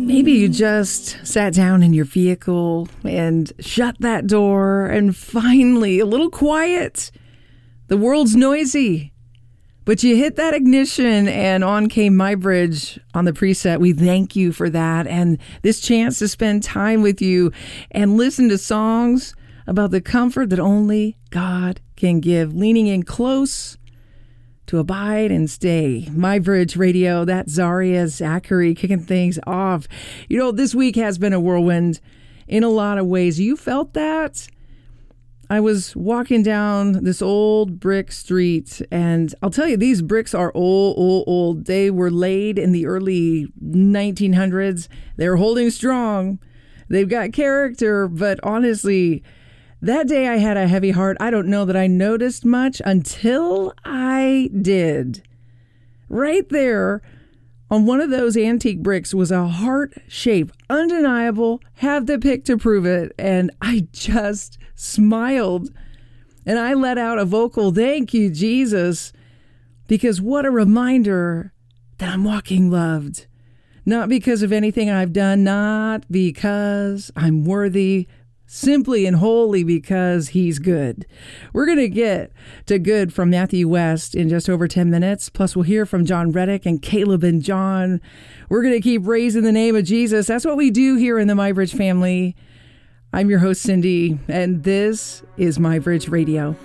Maybe you just sat down in your vehicle and shut that door and finally, a little quiet. The world's noisy, but you hit that ignition and on came My Bridge on the preset. We thank you for that and this chance to spend time with you and listen to songs about the comfort that only God can give, leaning in close to abide and stay. My Bridge Radio, that's Zaria Zachary kicking things off. You know, this week has been a whirlwind in a lot of ways. You felt that? I was walking down this old brick street, and I'll tell you, these bricks are old. They were laid in the early 1900s. They're holding strong. They've got character, but honestly, that day I had a heavy heart. I don't know that I noticed much until I did. Right there on one of those antique bricks was a heart shape, undeniable, have the pic to prove it. And I just smiled and I let out a vocal, thank you, Jesus, because what a reminder that I'm walking loved. Not because of anything I've done, not because I'm worthy, simply and wholly because he's good. We're going to get to good from Matthew West in just over 10 minutes. Plus, we'll hear from John Reddick and Caleb and John. We're going to keep raising the name of Jesus. That's what we do here in the My Bridge family. I'm your host, Cindy, and this is My Bridge Radio.